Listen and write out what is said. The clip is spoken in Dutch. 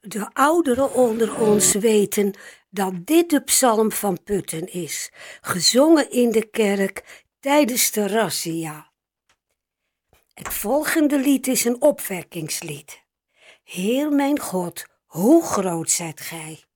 De ouderen onder ons weten dat dit de psalm van Putten is, gezongen in de kerk tijdens de razzia. Het volgende lied is een opwekkingslied. Heer mijn God, hoe groot zijt gij!